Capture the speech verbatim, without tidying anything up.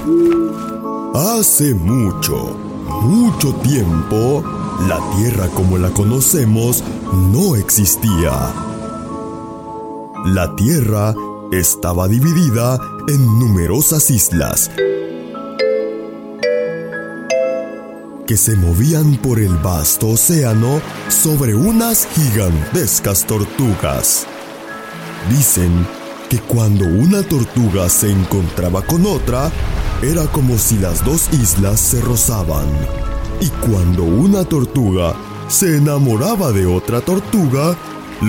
Hace mucho, mucho tiempo, la Tierra como la conocemos no existía. La Tierra estaba dividida en numerosas islas que se movían por el vasto océano sobre unas gigantescas tortugas. Dicen que cuando una tortuga se encontraba con otra, era como si las dos islas se rozaban. Y cuando una tortuga se enamoraba de otra tortuga,